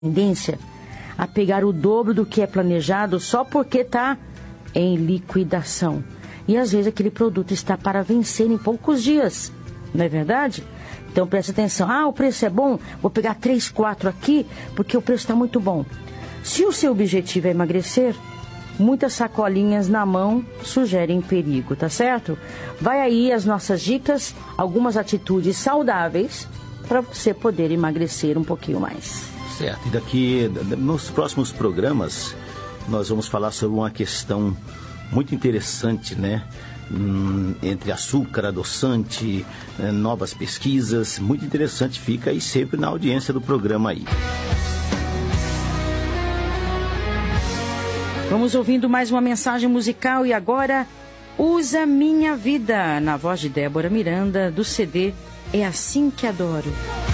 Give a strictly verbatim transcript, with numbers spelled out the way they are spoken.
tendência a pegar o dobro do que é planejado só porque está em liquidação. E às vezes aquele produto está para vencer em poucos dias, não é verdade? Então preste atenção, ah, o preço é bom, vou pegar três, quatro aqui, porque o preço está muito bom. Se o seu objetivo é emagrecer, muitas sacolinhas na mão sugerem perigo, tá certo? Vai aí as nossas dicas, algumas atitudes saudáveis para você poder emagrecer um pouquinho mais. Certo, e daqui, nos próximos programas, nós vamos falar sobre uma questão muito interessante, né? Hum, entre açúcar, adoçante, eh, novas pesquisas, muito interessante, fica aí sempre na audiência do programa aí. Vamos ouvindo mais uma mensagem musical e agora, Usa Minha Vida, na voz de Débora Miranda, do C D É Assim Que Adoro.